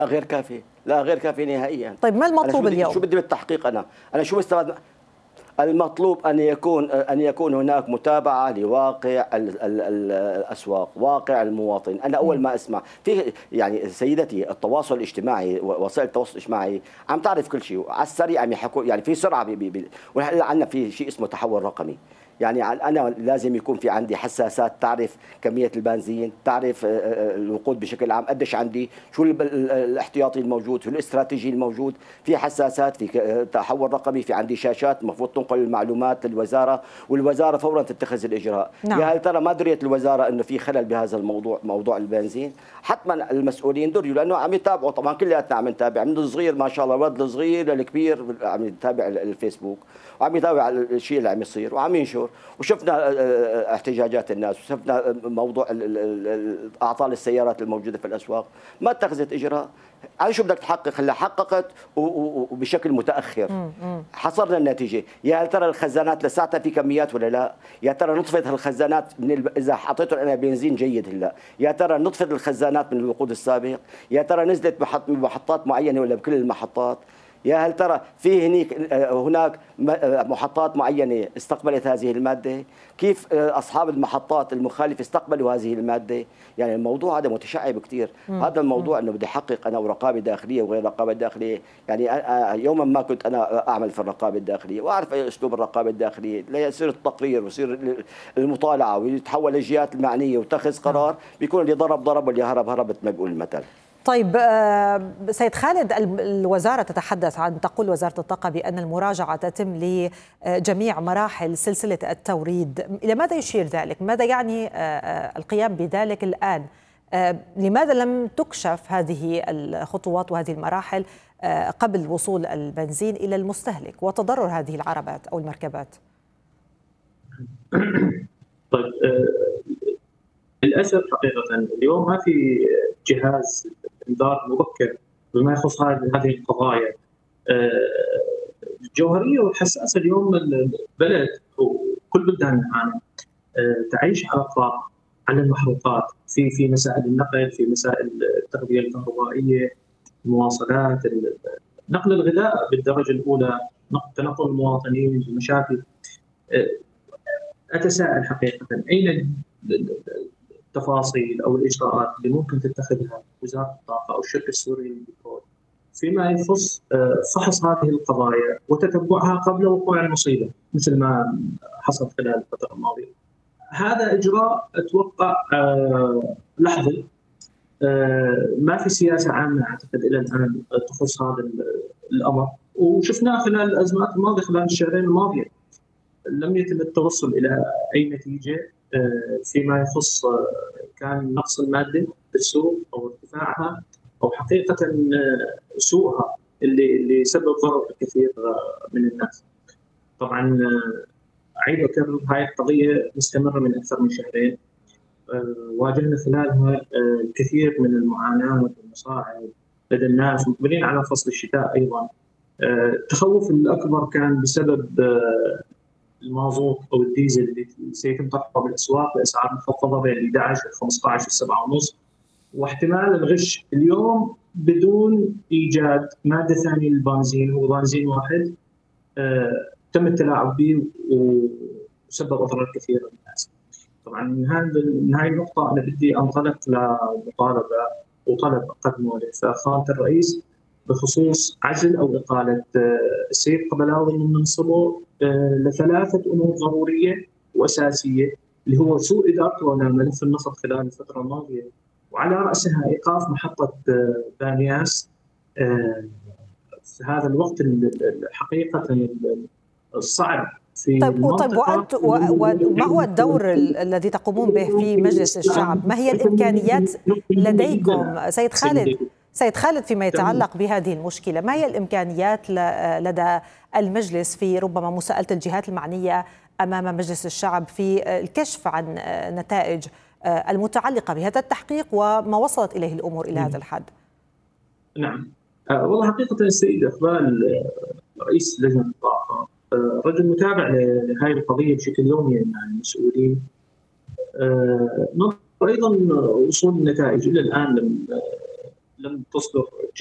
غير كافي، لا غير كافي نهائيا. طيب ما المطلوب اليوم؟ شو بدي بالتحقيق؟ أنا شو مستفاد؟ المطلوب أن يكون هناك متابعة لواقع الأسواق، واقع المواطن. أنا أول ما أسمع في يعني سيدتي التواصل الاجتماعي، وسائل التواصل الاجتماعي عم تعرف كل شيء على السريع، عم يحكوا يعني في سرعة وهلا عندنا في شيء اسمه تحول رقمي. يعني أنا لازم يكون في عندي حساسات تعرف كمية البنزين، تعرف الوقود بشكل عام قديش عندي، شو الاحتياطي الموجود، شو الاستراتيجي الموجود. في حساسات، في تحول رقمي، في عندي شاشات المفروض تنقل المعلومات للوزارة، والوزارة فورا تتخذ الإجراء. نعم. يا هل ترى ما دريت الوزارة أنه في خلل بهذا الموضوع، موضوع البنزين؟ حتما المسؤولين دريوا، لأنه عم يتابعوا. طبعا كلياتنا عم نتابع، من الصغير ما شاء الله، الولد الصغير للكبير عم يتابع الفيسبوك، وعم يتابع الشيء اللي عم يصير وعم ينشر. وشفنا احتجاجات الناس، وشفنا موضوع اعطال السيارات الموجوده في الاسواق، ما اتخذت اجراء. على شو بدك تحقق؟ هلا حققت وبشكل متاخر. حصرنا النتيجه. يا هل ترى الخزانات لساتها في كميات ولا لا؟ يا ترى نطفت الخزانات اذا حطيته انا بنزين جيد هلا، يا ترى نطفت الخزانات من الوقود السابق؟ يا ترى نزلت بمحطات معينه ولا بكل المحطات؟ يا هل ترى في هناك محطات معينة استقبلت هذه المادة؟ كيف أصحاب المحطات المخالفة استقبلوا هذه المادة؟ يعني الموضوع هذا متشعب كثير. هذا الموضوع أنه بدي أحقق أنا ورقابة داخلية وغير رقابة داخلية. يعني يوما ما كنت أنا أعمل في الرقابة الداخلية وأعرف أسلوب الرقابة الداخلية، لا يصير التقرير ويصير المطالعة ويتحول للجهات المعنية واتخذ قرار، بيكون اللي ضرب واللي هرب هربت ما بيقول المثل. طيب سيد خالد، الوزارة تتحدث عن، تقول وزارة الطاقة بأن المراجعة تتم لجميع مراحل سلسلة التوريد. إلى ماذا يشير ذلك؟ ماذا يعني القيام بذلك الآن؟ لماذا لم تكشف هذه الخطوات وهذه المراحل قبل وصول البنزين إلى المستهلك وتضرر هذه العربات أو المركبات؟ طيب للأسف حقيقة اليوم ما في جهاز إنذار مبكر بما يخص هذه القضايا الجوهرية والحساسة. اليوم البلد وكل بلدان العالم تعيش على الطاقة، على المحروقات، في مسائل النقل، في مسائل التغذية الكهربائية، المواصلات، نقل الغذاء بالدرجة الأولى، تنقل المواطنين، المشاكل. أتساءل حقيقة أين التفاصيل أو الإجراءات اللي ممكن تتخذها وزارة الطاقة أو الشركة السورية للبترول فيما يخص فحص هذه القضايا وتتبعها قبل وقوع المصيبة مثل ما حصل خلال الفترة الماضية. هذا إجراء أتوقع لحظي. ما في سياسة عامة أعتقد إلى الآن تخص هذا الأمر، وشفناه خلال الأزمات الماضية، خلال الشهرين الماضية لم يتم التوصل إلى أي نتيجة فيما يخص كان نقص المادة في السوق أو ارتفاعها أو حقيقة سوءها اللي سبب ضرر كثير من الناس. طبعا أعيد وأكرر، هاي القضية مستمرة من أكثر من شهرين، واجهنا خلالها الكثير من المعاناة والمصاعب لدى الناس مقبلين على فصل الشتاء. أيضا التخوف الأكبر كان بسبب المازوت أو الديزل اللي سيتم طرحه بالأسواق بأسعار مخفضة بين 11 و 15 و 7.5، واحتمال الغش اليوم بدون إيجاد مادة ثانية للبنزين، هو بنزين واحد تم التلاعب به وسبب أضرار كثيرة للناس. طبعا من هاي النقطة أنا بدي أنطلق لمطالبة وطلب أقدمه لفخامة الرئيس بخصوص عزل أو إقالة السيد قبلاوي من منصبه لثلاثة أمور ضرورية وأساسية، اللي هو سوء إدارته لملف النفط خلال الفترة الماضية، وعلى رأسها إيقاف محطة بانياس في هذا الوقت حقيقة الصعب في المنطقة. طيب وما هو الدور الذي تقومون به في مجلس الشعب؟ ما هي الإمكانيات لديكم سيد خالد فيما يتعلق بهذه المشكلة؟ ما هي الإمكانيات لدى المجلس في ربما مساءلة الجهات المعنية أمام مجلس الشعب في الكشف عن نتائج المتعلقة بهذا التحقيق وما وصلت إليه الأمور إلى هذا الحد؟ نعم، والله حقيقة السيد إقبال رئيس لجنة الطاقة رجل متابع لهذه القضية بشكل يومي مع المسؤولين. أيضا وصول النتائج إلى الآن لم تصدر